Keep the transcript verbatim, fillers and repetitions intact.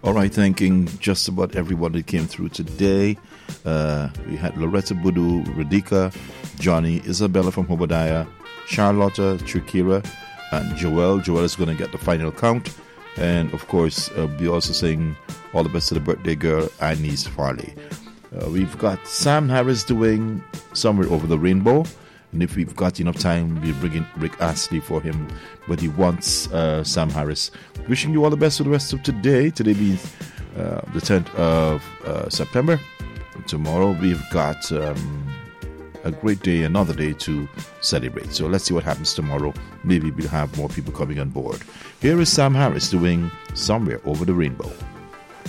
All right, thanking just about everyone that came through today. Uh, we had Loretta Budu, Radhika, Johnny, Isabella from Obadiah, Charlotta, Trikira, and Joel. Joel is going to get the final count. And, of course, uh, we're also saying all the best to the birthday girl, Anise Farley. Uh, we've got Sam Harris doing Somewhere Over the Rainbow. And if we've got enough time, we'll bring in Rick Astley for him. But he wants uh, Sam Harris. Wishing you all the best for the rest of today. Today being uh, the tenth of uh, September. And tomorrow we've got um, a great day, another day to celebrate. So let's see what happens tomorrow. Maybe we'll have more people coming on board. Here is Sam Harris doing Somewhere Over the Rainbow.